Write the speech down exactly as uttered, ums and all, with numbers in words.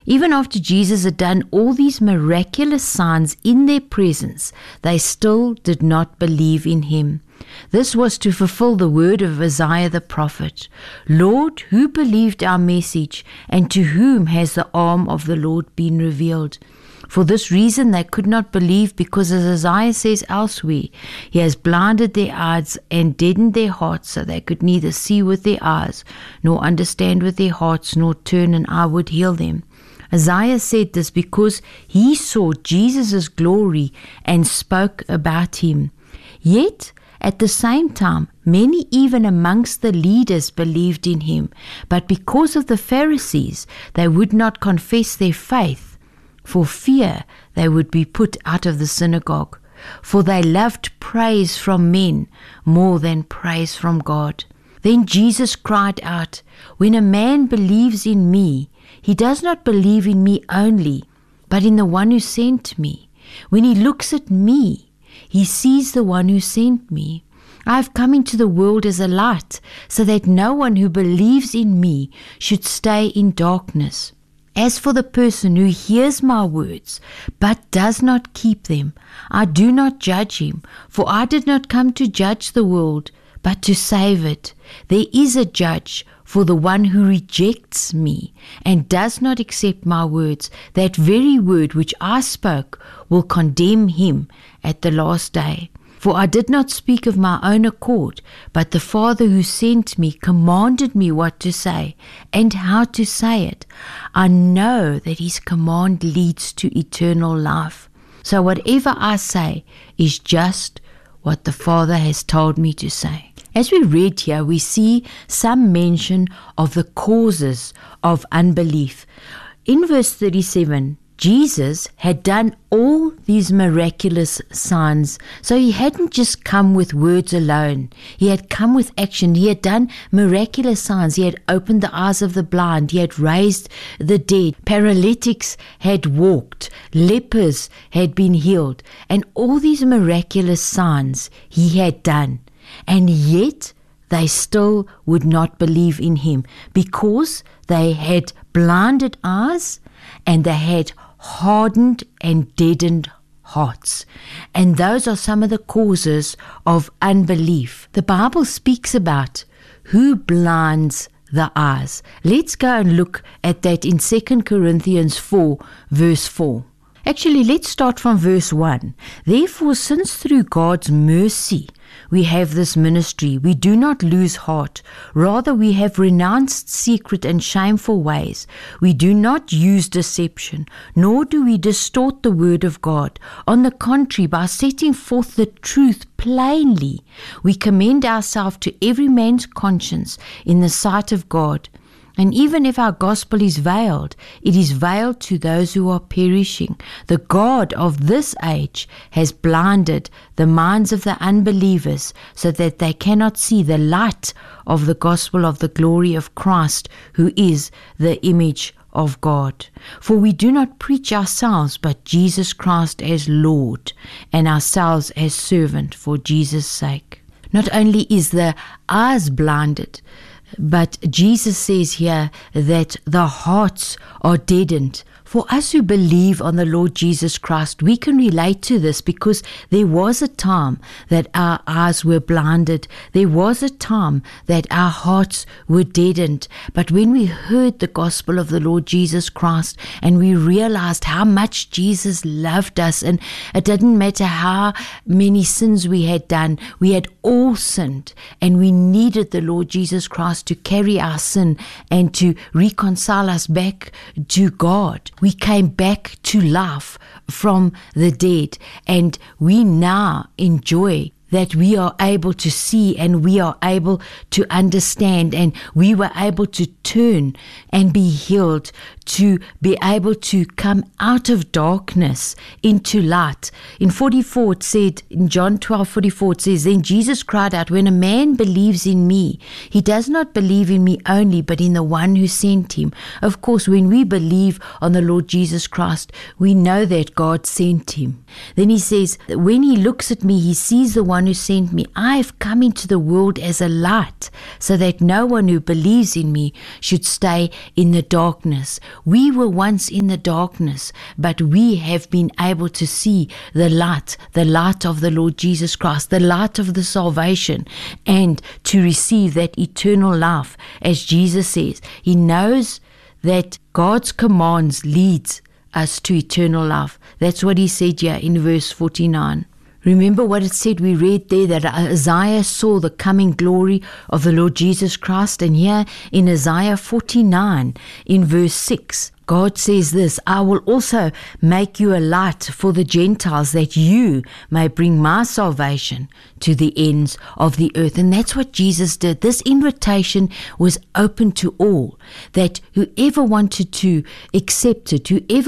Even after Jesus had done all these miraculous signs in their presence, they still did not believe in him. This was to fulfill the word of Isaiah the prophet. Lord, who believed our message, and to whom has the arm of the Lord been revealed? For this reason they could not believe, because as Isaiah says elsewhere, he has blinded their eyes and deadened their hearts, so they could neither see with their eyes, nor understand with their hearts, nor turn, and I would heal them. Isaiah said this because he saw Jesus' glory and spoke about him. Yet, at the same time, many even amongst the leaders believed in him, but because of the Pharisees, they would not confess their faith, for fear they would be put out of the synagogue. For they loved praise from men more than praise from God. Then Jesus cried out, "When a man believes in me, he does not believe in me only, but in the one who sent me. When he looks at me, he sees the one who sent me. I have come into the world as a light, so that no one who believes in me should stay in darkness. As for the person who hears my words, but does not keep them, I do not judge him, for I did not come to judge the world, but to save it. There is a judge for the one who rejects me and does not accept my words. That very word which I spoke will condemn him at the last day. For I did not speak of my own accord, but the Father who sent me commanded me what to say and how to say it. I know that his command leads to eternal life. So whatever I say is just what the Father has told me to say." As we read here, we see some mention of the causes of unbelief. In verse thirty-seven, Jesus had done all these miraculous signs. So he hadn't just come with words alone. He had come with action. He had done miraculous signs. He had opened the eyes of the blind. He had raised the dead. Paralytics had walked. Lepers had been healed. And all these miraculous signs he had done. And yet they still would not believe in him, because they had blinded eyes and they had hardened and deadened hearts. And those are some of the causes of unbelief. The Bible speaks about who blinds the eyes. Let's go and look at that in Second Corinthians four, verse four. Actually, let's start from verse one. Therefore, since through God's mercy we have this ministry, we do not lose heart. Rather, we have renounced secret and shameful ways. We do not use deception, nor do we distort the word of God. On the contrary, by setting forth the truth plainly, we commend ourselves to every man's conscience in the sight of God. And even if our gospel is veiled, it is veiled to those who are perishing. The God of this age has blinded the minds of the unbelievers, so that they cannot see the light of the gospel of the glory of Christ, who is the image of God. For we do not preach ourselves, but Jesus Christ as Lord, and ourselves as servant for Jesus' sake. Not only is the eyes blinded, but Jesus says here that the hearts are deadened. For us who believe on the Lord Jesus Christ, we can relate to this, because there was a time that our eyes were blinded. There was a time that our hearts were deadened. But when we heard the gospel of the Lord Jesus Christ, and we realized how much Jesus loved us, and it didn't matter how many sins we had done, we had all sinned, and we needed the Lord Jesus Christ to carry our sin and to reconcile us back to God. We came back to life from the dead, and we now enjoy that we are able to see, and we are able to understand, and we were able to turn and be healed, to be able to come out of darkness into light. In forty-four it said, in John twelve forty-four it says, "Then Jesus cried out, when a man believes in me, he does not believe in me only, but in the one who sent him." Of course, when we believe on the Lord Jesus Christ, we know that God sent him. Then he says, when he looks at me, he sees the one one who sent me. I have come into the world as a light, so that no one who believes in me should stay in the darkness. We were once in the darkness, but we have been able to see the light, the light of the Lord Jesus Christ, the light of the salvation, and to receive that eternal life. As Jesus says, he knows that God's commands leads us to eternal life. That's what he said here in verse forty-nine. Remember what it said, we read there that Isaiah saw the coming glory of the Lord Jesus Christ. And here in Isaiah forty-nine, in verse six, God says this, I will also make you a light for the Gentiles, that you may bring my salvation to the ends of the earth. And that's what Jesus did. This invitation was open to all, that whoever wanted to accept it, whoever